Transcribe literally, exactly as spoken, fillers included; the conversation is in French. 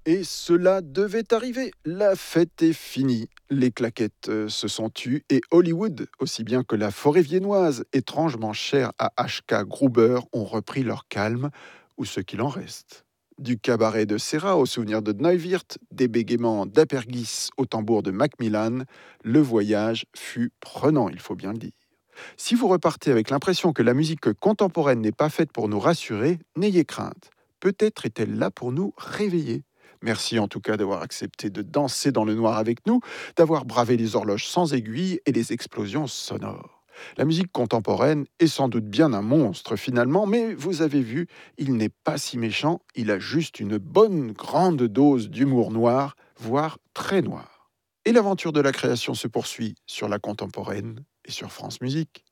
Et cela devait arriver. La fête est finie. Les claquettes euh, se sont tues et Hollywood, aussi bien que la forêt viennoise, étrangement chère à H K Gruber, ont repris leur calme, ou ce qu'il en reste. Du cabaret de Serra au souvenir de Neuwirth, des bégaiements d'Apergis au tambour de Macmillan, le voyage fut prenant, il faut bien le dire. Si vous repartez avec l'impression que la musique contemporaine n'est pas faite pour nous rassurer, n'ayez crainte. Peut-être est-elle là pour nous réveiller. Merci en tout cas d'avoir accepté de danser dans le noir avec nous, d'avoir bravé les horloges sans aiguille et les explosions sonores. La musique contemporaine est sans doute bien un monstre finalement, mais vous avez vu, il n'est pas si méchant, il a juste une bonne grande dose d'humour noir, voire très noir. Et l'aventure de la création se poursuit sur la contemporaine et sur France Musique.